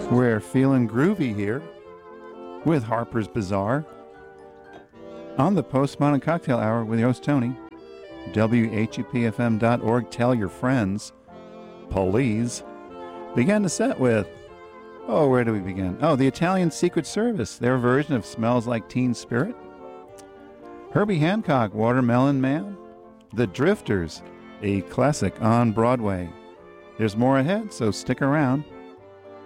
We're feeling groovy here with Harper's Bazaar on the Postmodern Cocktail Hour with your host Tony. WHUPFM.org. Tell your friends, please. Began the set with, where do we begin? The Italian Secret Service, their version of Smells Like Teen Spirit. Herbie Hancock, Watermelon Man. The Drifters, a classic on Broadway. There's more ahead, so stick around.